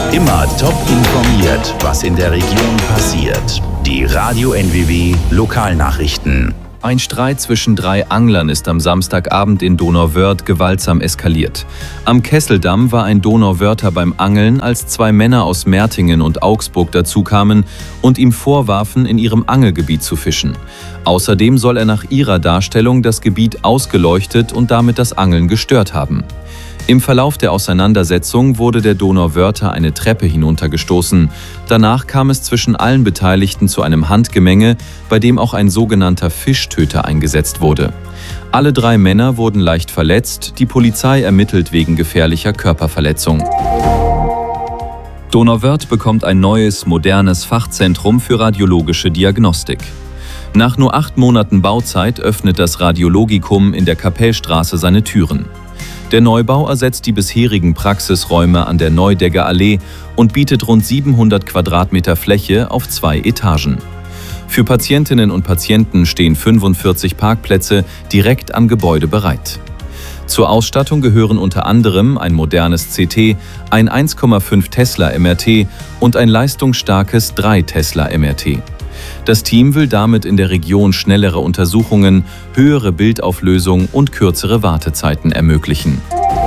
Immer top informiert, was in der Region passiert. Die Radio NWW Lokalnachrichten. Ein Streit zwischen 3 Anglern ist am Samstagabend in Donauwörth gewaltsam eskaliert. Am Kesseldamm war ein Donauwörther beim Angeln, als 2 Männer aus Mertingen und Augsburg dazukamen und ihm vorwarfen, in ihrem Angelgebiet zu fischen. Außerdem soll er nach ihrer Darstellung das Gebiet ausgeleuchtet und damit das Angeln gestört haben. Im Verlauf der Auseinandersetzung wurde der Donauwörther eine Treppe hinuntergestoßen. Danach kam es zwischen allen Beteiligten zu einem Handgemenge, bei dem auch ein sogenannter Fischtöter eingesetzt wurde. Alle 3 Männer wurden leicht verletzt, die Polizei ermittelt wegen gefährlicher Körperverletzung. Donauwörth bekommt ein neues, modernes Fachzentrum für radiologische Diagnostik. Nach nur 8 Monaten Bauzeit öffnet das Radiologikum in der Kapellstraße seine Türen. Der Neubau ersetzt die bisherigen Praxisräume an der Neudegger Allee und bietet rund 700 Quadratmeter Fläche auf 2 Etagen. Für Patientinnen und Patienten stehen 45 Parkplätze direkt am Gebäude bereit. Zur Ausstattung gehören unter anderem ein modernes CT, ein 1,5 Tesla MRT und ein leistungsstarkes 3 Tesla MRT. Das Team will damit in der Region schnellere Untersuchungen, höhere Bildauflösung und kürzere Wartezeiten ermöglichen.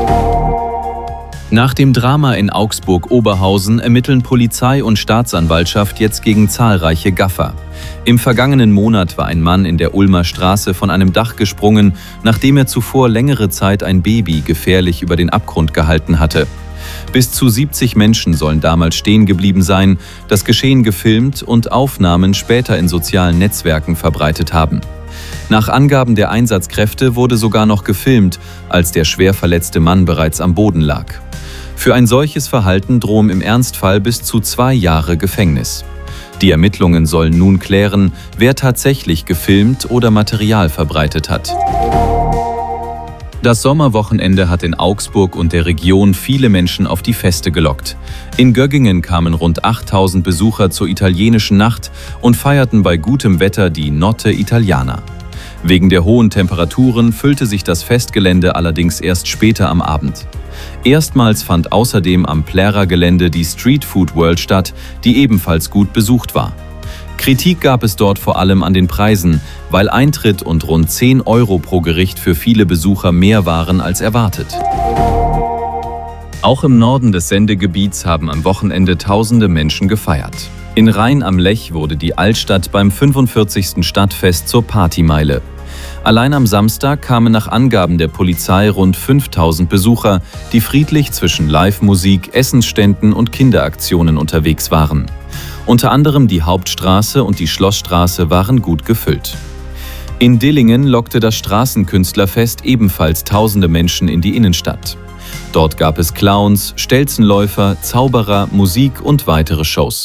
Nach dem Drama in Augsburg-Oberhausen ermitteln Polizei und Staatsanwaltschaft jetzt gegen zahlreiche Gaffer. Im vergangenen Monat war ein Mann in der Ulmer Straße von einem Dach gesprungen, nachdem er zuvor längere Zeit ein Baby gefährlich über den Abgrund gehalten hatte. Bis zu 70 Menschen sollen damals stehen geblieben sein, das Geschehen gefilmt und Aufnahmen später in sozialen Netzwerken verbreitet haben. Nach Angaben der Einsatzkräfte wurde sogar noch gefilmt, als der schwer verletzte Mann bereits am Boden lag. Für ein solches Verhalten drohen im Ernstfall bis zu 2 Jahre Gefängnis. Die Ermittlungen sollen nun klären, wer tatsächlich gefilmt oder Material verbreitet hat. Das Sommerwochenende hat in Augsburg und der Region viele Menschen auf die Feste gelockt. In Göggingen kamen rund 8000 Besucher zur italienischen Nacht und feierten bei gutem Wetter die Notte Italiana. Wegen der hohen Temperaturen füllte sich das Festgelände allerdings erst später am Abend. Erstmals fand außerdem am Plärer-Gelände die Street Food World statt, die ebenfalls gut besucht war. Kritik gab es dort vor allem an den Preisen, weil Eintritt und rund 10 Euro pro Gericht für viele Besucher mehr waren als erwartet. Auch im Norden des Sendegebiets haben am Wochenende tausende Menschen gefeiert. In Rhein am Lech wurde die Altstadt beim 45. Stadtfest zur Partymeile. Allein am Samstag kamen nach Angaben der Polizei rund 5000 Besucher, die friedlich zwischen Live-Musik, Essensständen und Kinderaktionen unterwegs waren. Unter anderem die Hauptstraße und die Schlossstraße waren gut gefüllt. In Dillingen lockte das Straßenkünstlerfest ebenfalls tausende Menschen in die Innenstadt. Dort gab es Clowns, Stelzenläufer, Zauberer, Musik und weitere Shows.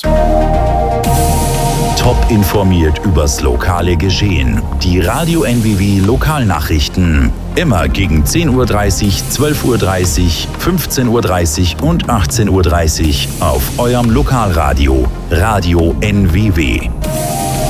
Top informiert übers lokale Geschehen. Die Radio NWW Lokalnachrichten. Immer gegen 10:30 Uhr, 12:30 Uhr, 15:30 Uhr und 18:30 Uhr auf eurem Lokalradio. Radio NWW.